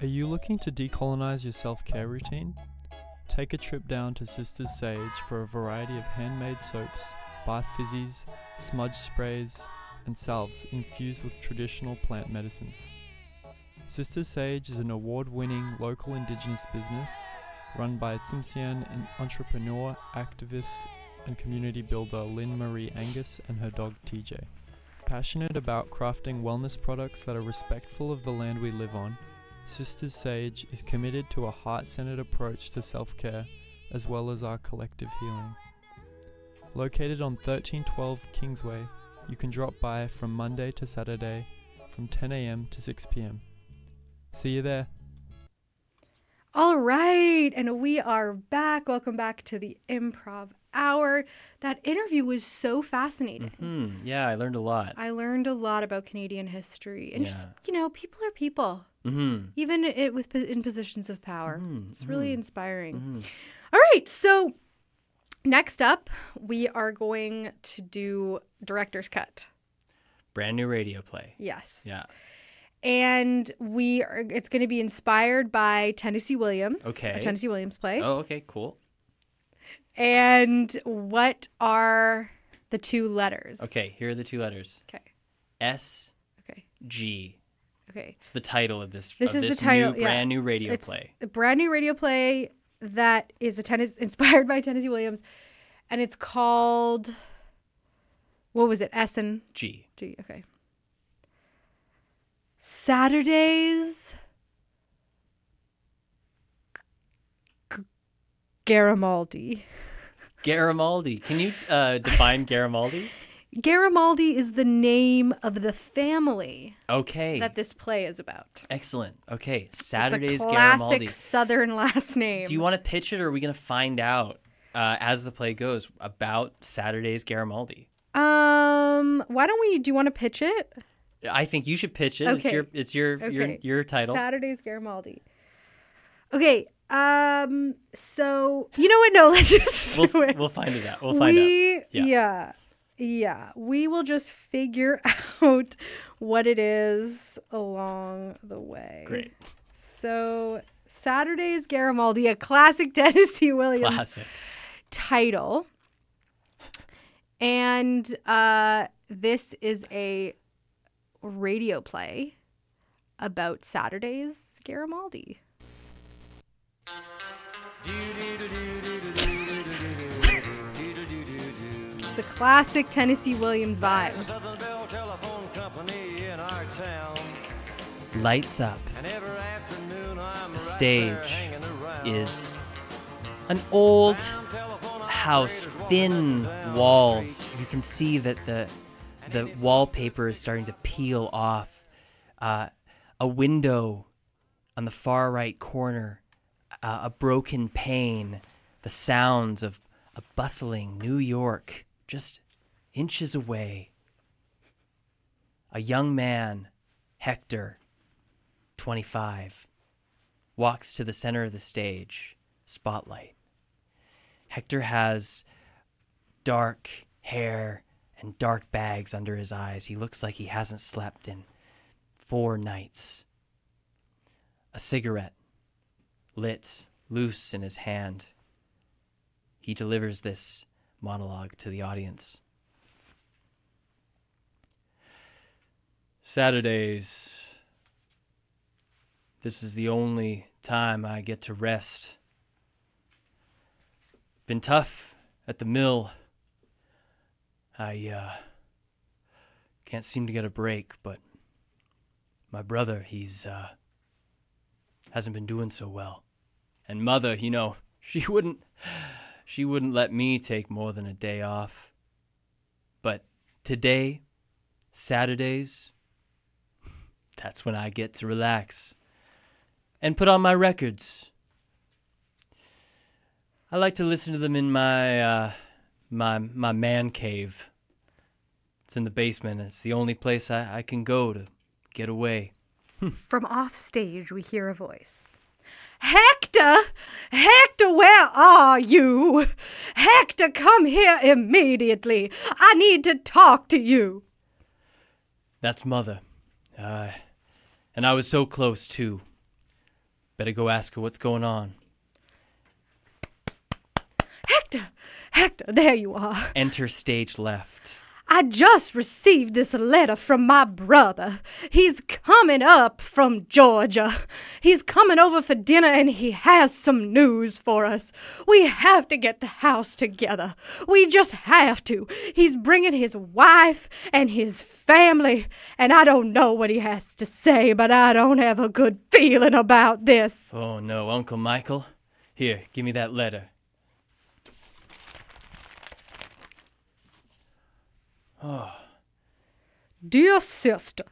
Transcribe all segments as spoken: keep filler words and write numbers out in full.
Are you looking to decolonize your self-care routine? Take a trip down to Sisters Sage for a variety of handmade soaps, bath fizzies, smudge sprays, and salves infused with traditional plant medicines. Sisters Sage is an award-winning local indigenous business run by Tsimshian entrepreneur, activist, and community builder Lynn Marie Angus and her dog T J. Passionate about crafting wellness products that are respectful of the land we live on, Sisters Sage is committed to a heart-centered approach to self-care as well as our collective healing. Located on thirteen twelve Kingsway, you can drop by from Monday to Saturday from ten a.m. to six p.m. See you there. All right, and we are back. Welcome back to the Improv Hour. That interview was so fascinating. Mm-hmm. Yeah, I learned a lot. I learned a lot about Canadian history. And Yeah. just, you know, people are people. Mm-hmm. Even it with in positions of power. Mm-hmm. It's really inspiring. Mm-hmm. All right, so next up, we are going to do Director's Cut. Brand new radio play. Yes. Yeah. And we are, it's going to be inspired by Tennessee Williams. Okay. A Tennessee Williams play. Oh, okay, cool. And what are the two letters? Okay, here are the two letters. Okay. S Okay. G. Okay. It's the title of this, This of is this the title, new, yeah. brand new radio It's play. a brand new radio play that is a tennis inspired by Tennessee Williams, and it's called, what was it? S and G. G. Okay. Saturdays G- Garimaldi. Garimaldi. Can you uh, define Garimaldi? Garimaldi is the name of the family Okay. that this play is about. Excellent. Okay, Saturday's it's a classic Garimaldi. Southern last name. Do you want to pitch it, or are we going to find out uh, as the play goes about Saturday's Garimaldi? Um, why don't we? Do you want to pitch it? I think you should pitch it. It's Okay. your it's your your Okay. your title. Saturday's Garimaldi. Okay. Um. So you know what? No, let's just do We'll, it. we'll find it out. We'll find we, out. Yeah. yeah. Yeah. We will just figure out what it is along the way. Great. So Saturday's Garimaldi, a classic Tennessee Williams Classic. title. And uh, this is a radio play about Saturday's Garimaldi. It's a classic Tennessee Williams vibe. Lights up. The stage is an old house, thin walls. You can see that the the wallpaper is starting to peel off. Uh, a window on the far right corner, uh, a broken pane, the sounds of a bustling New York just inches away. A young man, Hector, twenty-five, walks to the center of the stage, spotlight. Hector has dark hair and dark bags under his eyes. He looks like he hasn't slept in four nights. A cigarette lit loose in his hand. He delivers this monologue to the audience. Saturdays. This is the only time I get to rest. Been tough at the mill. I uh, can't seem to get a break, but my brother, he's uh, hasn't been doing so well. And mother, you know, she wouldn't she wouldn't let me take more than a day off. But today, Saturdays, that's when I get to relax and put on my records. I like to listen to them in my uh, my my man cave. It's in the basement. It's the only place I, I can go to get away. From off stage, we hear a voice. Hector! Hector, where are you? Hector, come here immediately. I need to talk to you. That's Mother. Uh, and I was so close, too. Better go ask her what's going on. Hector! Hector, there you are. Enter stage left. I just received this letter from my brother. He's coming up from Georgia. He's coming over for dinner and he has some news for us. We have to get the house together. We just have to. He's bringing his wife and his family, and I don't know what he has to say, but I don't have a good feeling about this. Oh no, Uncle Michael. Here, give me that letter. Oh. Dear sister,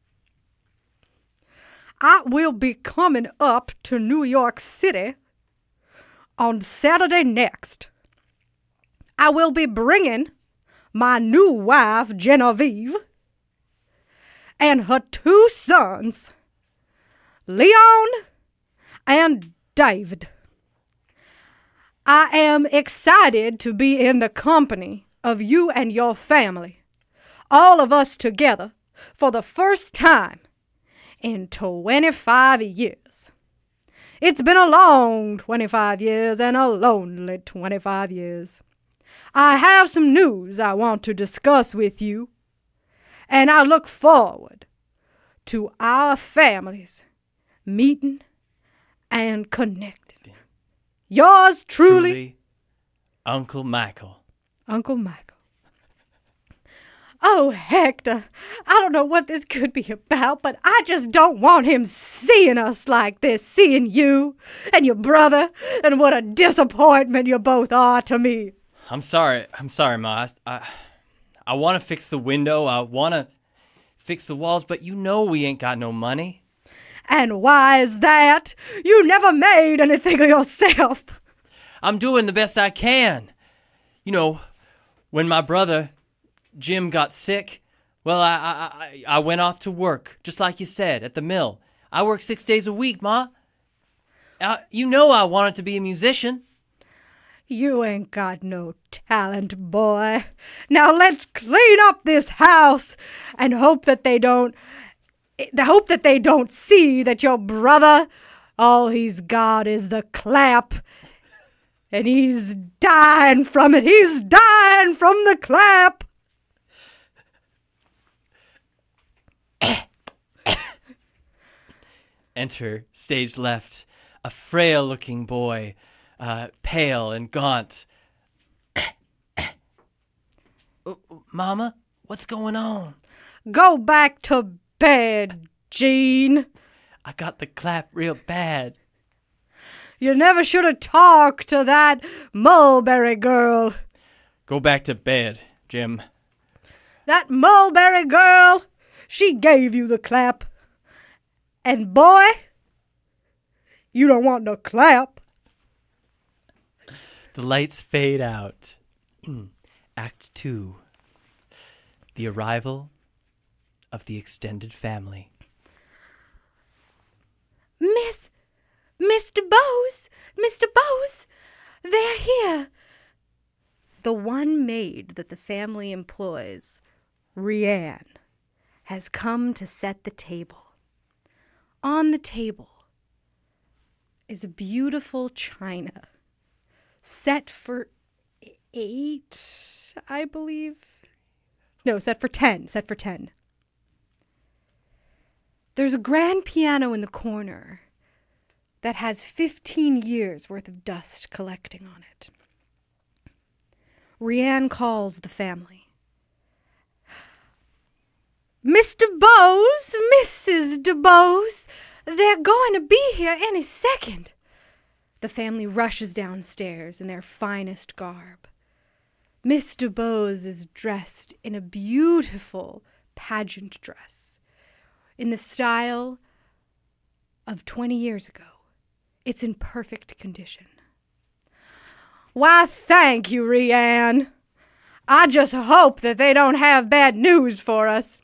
I will be coming up to New York City on Saturday next. I will be bringing my new wife, Genevieve, and her two sons, Leon and David. I am excited to be in the company of you and your family, all of us together, for the first time in twenty-five years. It's been a long twenty-five years and a lonely twenty-five years. I have some news I want to discuss with you, and I look forward to our families meeting and connecting. Yours truly, Truly, Uncle Michael. Uncle Michael. Oh, Hector, I don't know what this could be about, but I just don't want him seeing us like this, seeing you and your brother, and what a disappointment you both are to me. I'm sorry. I'm sorry, Ma. I, I, I want to fix the window. I want to fix the walls, but you know we ain't got no money. And why is that? You never made anything of yourself. I'm doing the best I can. You know, when my brother, Jim, got sick, well, I, I, I, I went off to work, just like you said, at the mill. I work six days a week, Ma. Uh, you know I wanted to be a musician. You ain't got no talent, boy. Now let's clean up this house and hope that they don't... I hope that they don't see that your brother, all he's got is the clap. And he's dying from it. He's dying from the clap. Enter, stage left, a frail-looking boy, uh, pale and gaunt. Mama, what's going on? Go back to bed, Gene. I got the clap real bad. You never should have talked to that Mulberry girl. Go back to bed, Jim. That Mulberry girl, she gave you the clap. And boy, you don't want no clap. The lights fade out. Act two. The arrival of the extended family. Miss, Mister Bose, Mister Bose, they're here. The one maid that the family employs, Rianne, has come to set the table. On the table is a beautiful china, set for eight, I believe. No, set for ten, set for ten. There's a grand piano in the corner that has fifteen years worth of dust collecting on it. Rianne calls the family. Mister Bose, Missus DeBose, they're going to be here any second. The family rushes downstairs in their finest garb. Mister Bose is dressed in a beautiful pageant dress in the style of twenty years ago. It's in perfect condition. Why, thank you, Rianne. I just hope that they don't have bad news for us.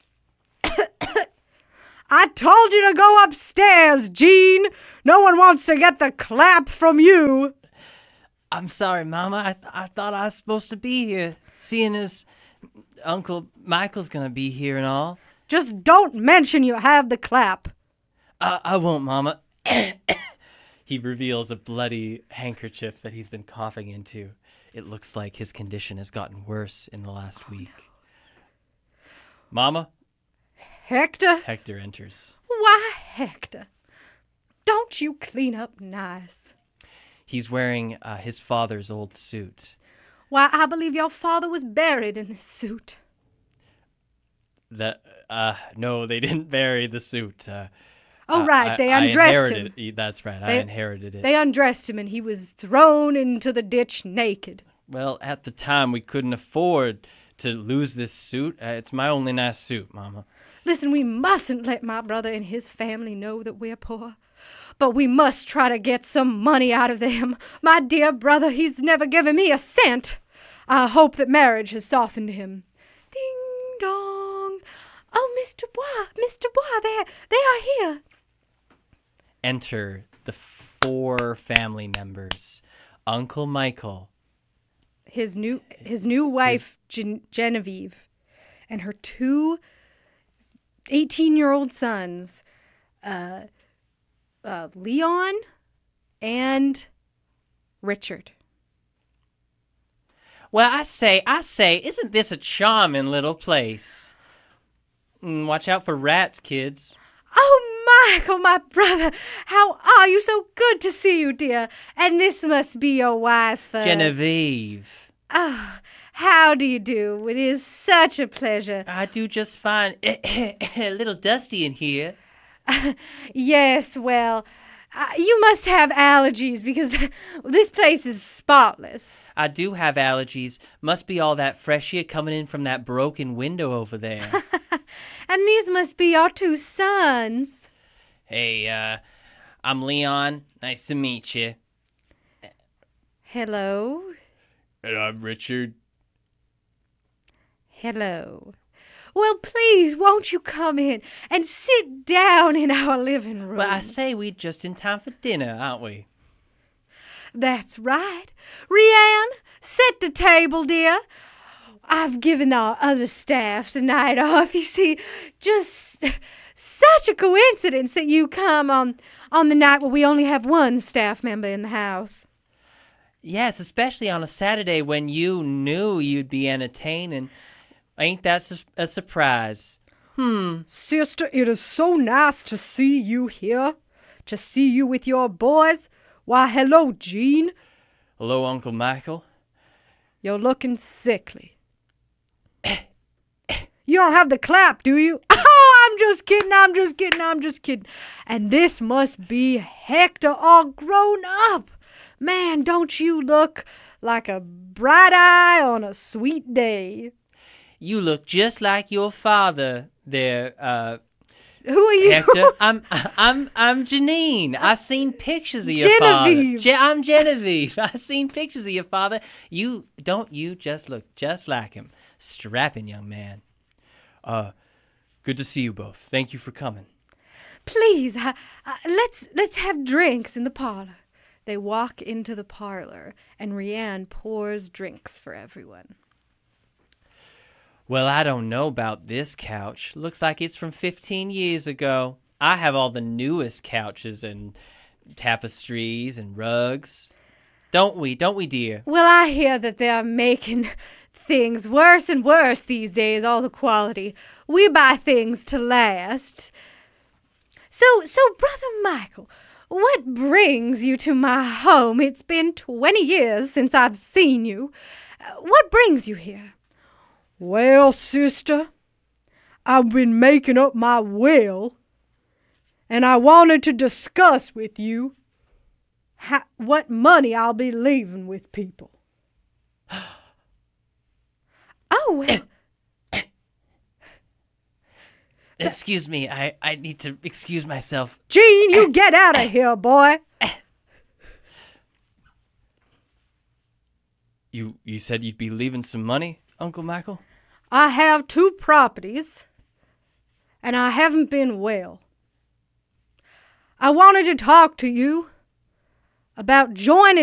I told you to go upstairs, Gene. No one wants to get the clap from you. I'm sorry, Mama. I, th- I thought I was supposed to be here, seeing as Uncle Michael's going to be here and all. Just don't mention you have the clap. Uh, I won't, Mama. He reveals a bloody handkerchief that he's been coughing into. It looks like his condition has gotten worse in the last week. No. Mama? Hector? Hector enters. Why, Hector? Don't you clean up nice? He's wearing uh, his father's old suit. Why, I believe your father was buried in this suit. That, uh, no, they didn't bury the suit. Uh, oh, uh, right, I, they I undressed him. inherited it. That's right, They- I inherited it. They undressed him and he was thrown into the ditch naked. Well, at the time, we couldn't afford to lose this suit. Uh, it's my only nice suit, Mama. Listen, we mustn't let my brother and his family know that we're poor. But we must try to get some money out of them. My dear brother, he's never given me a cent. I hope that marriage has softened him. Ding dong. Oh, Mister Bois, Mister Bois, they, they are here. Enter the four family members. Uncle Michael. His new his new wife, Gen- Genevieve, and her two eighteen-year-old sons, uh, uh, Leon and Richard. Well, I say, I say, isn't this a charming little place? Mm, watch out for rats, kids. Oh, Michael, my brother, how are you? So good to see you, dear. And this must be your wife, uh, Genevieve. Oh, how do you do? It is such a pleasure. I do just fine. A little dusty in here. Yes, well, uh, you must have allergies because this place is spotless. I do have allergies. Must be all that fresh air coming in from that broken window over there. And these must be your two sons. Hey, uh, I'm Leon. Nice to meet you. Hello. And I'm Richard. Hello. Well, please, won't you come in and sit down in our living room? Well, I say we're just in time for dinner, aren't we? That's right. Rianne, set the table, dear. I've given our other staff the night off. You see, just such a coincidence that you come on, on the night where we only have one staff member in the house. Yes, especially on a Saturday when you knew you'd be entertaining. Ain't that su- a surprise? Hmm. Sister, it is so nice to see you here. To see you with your boys. Why, hello, Jean. Hello, Uncle Michael. You're looking sickly. You don't have the clap, do you? Oh, I'm just kidding, I'm just kidding, I'm just kidding. And this must be Hector all grown up. Man, don't you look like a bright eye on a sweet day. You look just like your father there, uh, Who are you? Hector. I'm, I'm, I'm Janine. I seen pictures of your Genevieve. father. Je- I'm Genevieve. I seen pictures of your father. You, don't you just look just like him. Strapping young man. Uh, good to see you both. Thank you for coming. Please, uh, uh, let's let's have drinks in the parlor. They walk into the parlor, and Rianne pours drinks for everyone. Well, I don't know about this couch. Looks like it's from fifteen years ago. I have all the newest couches and tapestries and rugs. Don't we? Don't we, dear? Well, I hear that they're making things worse and worse these days, all the quality. We buy things to last. So, so, Brother Michael, what brings you to my home? It's been twenty years since I've seen you. Uh, what brings you here? Well, sister, I've been making up my will, and I wanted to discuss with you how, what money I'll be leaving with people. Oh, well. Excuse me. I, I need to excuse myself. Gene, you get out of here, boy. You you said you'd be leaving some money, Uncle Michael? I have two properties, and I haven't been well. I wanted to talk to you about joining